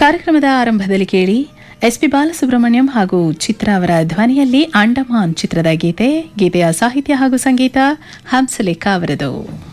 ಕಾರ್ಯಕ್ರಮದ ಆರಂಭದಲ್ಲಿ ಕೇಳಿ ಎಸ್ಪಿ ಬಾಲಸುಬ್ರಹ್ಮಣ್ಯಂ ಹಾಗೂ ಚಿತ್ರ ಅವರ ಧ್ವನಿಯಲ್ಲಿ ಅಂಡಮಾನ್ ಚಿತ್ರದ ಗೀತೆಯ ಸಾಹಿತ್ಯ ಹಾಗೂ ಸಂಗೀತ ಹಂಸಲೇಖ ಅವರದು.